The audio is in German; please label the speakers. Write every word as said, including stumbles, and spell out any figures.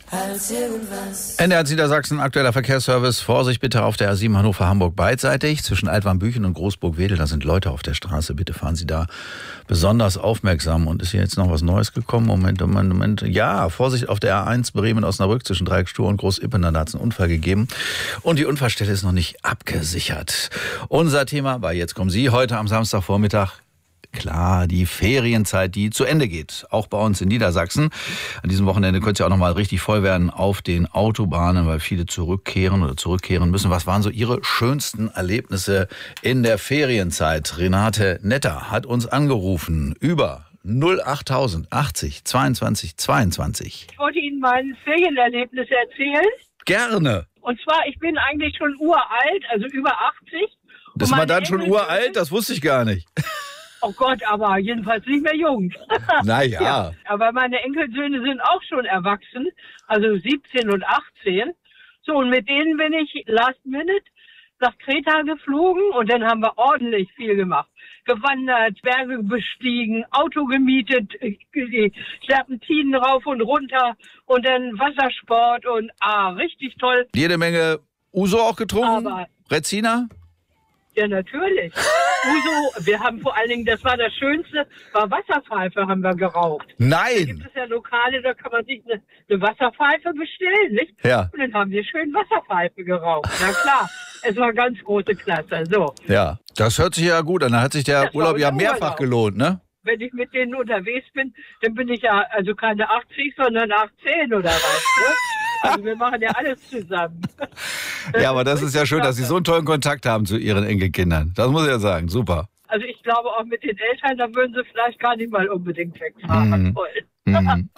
Speaker 1: als irgendwas.
Speaker 2: N D R Niedersachsen, aktueller Verkehrsservice. Vorsicht bitte auf der A sieben Hannover-Hamburg beidseitig. Zwischen Altwarmbüchen und Großburg-Wedel, da sind Leute auf der Straße. Bitte fahren Sie da besonders aufmerksam. Und ist hier jetzt noch was Neues gekommen? Moment, Moment, Moment. Ja, Vorsicht auf der A eins Bremen-Osnabrück zwischen Dreieckstur und Groß-Ippener. Da hat es einen Unfall gegeben. Und die Unfallstelle ist noch nicht abgesichert. Unser Thema bei Jetzt kommen Sie heute am Samstagvormittag. Klar, die Ferienzeit, die zu Ende geht, auch bei uns in Niedersachsen. An diesem Wochenende könnte es ja auch noch mal richtig voll werden auf den Autobahnen, weil viele zurückkehren oder zurückkehren müssen. Was waren so Ihre schönsten Erlebnisse in der Ferienzeit? Renate Netter hat uns angerufen über null acht achtzig zweiundzwanzig zweiundzwanzig.
Speaker 3: Ich wollte Ihnen mein Ferienerlebnis erzählen.
Speaker 2: Gerne.
Speaker 3: Und zwar, ich bin eigentlich schon uralt, also über achtzig.
Speaker 2: Das war dann schon
Speaker 3: Enkel-
Speaker 2: uralt? Das wusste ich gar nicht.
Speaker 3: Oh Gott, aber jedenfalls nicht mehr jung.
Speaker 2: Naja.
Speaker 3: Ja, aber meine Enkelsöhne sind auch schon erwachsen, also siebzehn und achtzehn. So, und mit denen bin ich last minute nach Kreta geflogen und dann haben wir ordentlich viel gemacht. Gewandert, Berge bestiegen, Auto gemietet, die Serpentinen rauf und runter und dann Wassersport und ah, richtig toll.
Speaker 2: Jede Menge Uso auch getrunken?
Speaker 3: Aber-
Speaker 2: Rezina?
Speaker 3: Ja, natürlich. Uso, wir haben vor allen Dingen, das war das Schönste, war Wasserpfeife haben wir geraucht. Da
Speaker 2: Nein!
Speaker 3: gibt es ja Lokale, da kann man sich eine, eine Wasserpfeife bestellen, nicht?
Speaker 2: Ja.
Speaker 3: Und dann haben wir schön Wasserpfeife geraucht. Na klar, es war ganz große Klasse. So,
Speaker 2: Ja, das hört sich ja gut an. Da hat sich der
Speaker 3: Das war
Speaker 2: Urlaub ja
Speaker 3: unser
Speaker 2: mehrfach
Speaker 3: Urlaub.
Speaker 2: gelohnt, ne?
Speaker 3: wenn ich mit denen unterwegs bin, dann bin ich ja also keine achtzig, sondern achtzehn oder was, ne? Also wir machen ja alles zusammen.
Speaker 2: Ja, aber das ist ja schön, dass Sie so einen tollen Kontakt haben zu Ihren Enkelkindern. Das muss ich ja sagen, super.
Speaker 3: Also ich glaube auch mit den Eltern, da würden sie vielleicht gar nicht mal unbedingt wegfahren
Speaker 2: Mhm.
Speaker 3: wollen.
Speaker 2: Mhm.